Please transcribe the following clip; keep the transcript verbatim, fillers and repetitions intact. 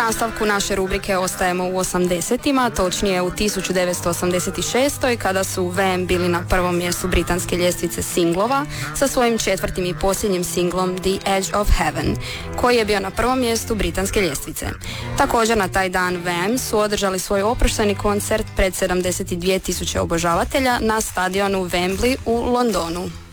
nastavku naše rubrike ostajemo u osamdesetima, točnije u tisuću devetsto osamdeset šestoj kada su V M bili na prvom mjestu britanske ljestvice singlova sa svojim četvrtim i posljednjim singlom The Edge of Heaven, koji je bio na prvom mjestu britanske ljestvice. Također na taj dan V M su održali svoj oproštajni koncert pred sedamdeset dvije tisuće obožavatelja na stadionu Wembley u Londonu.